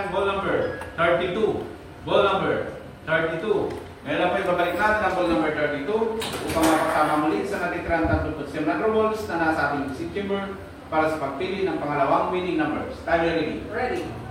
natin ball number 32. Ball number 32. Ngayon po ibabalik natin ang ball number 32 upang mapasama muli sa natitirang 37 na draw balls na nasa ating exit chamber para sa pagpili ng pangalawang winning numbers. Time ready? Ready.